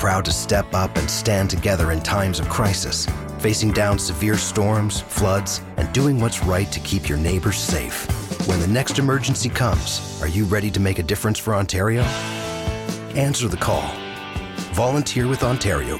proud to step up and stand together in times of crisis, facing down severe storms, floods, and doing what's right to keep your neighbors safe. When the next emergency comes, are you ready to make a difference for Ontario? Answer the call. Volunteer with Ontario